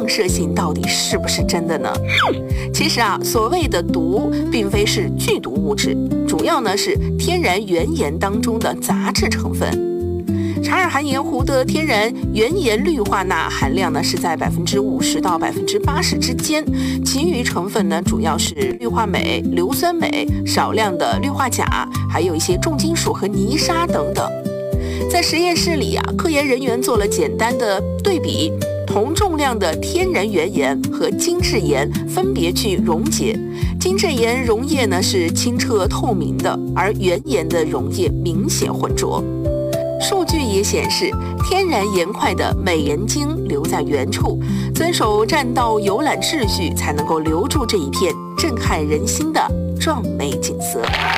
射性到底是不是真的呢？其实所谓的毒并非是剧毒物质，主要呢是天然原岩当中的杂质成分。察尔汗盐湖的天然原岩氯化钠含量呢是在50%到80%之间，其余成分呢主要是氯化镁、硫酸镁、少量的氯化钾，还有一些重金属和泥沙等等。在实验室里科研人员做了简单的对比，同重量的天然原岩和精制盐分别去溶解，精制盐溶液呢是清澈透明的，而原岩的溶液明显浑浊。数据也显示，天然盐块的镁盐晶留在原处，遵守栈道游览秩序，才能够留住这一片震撼人心的壮美景色。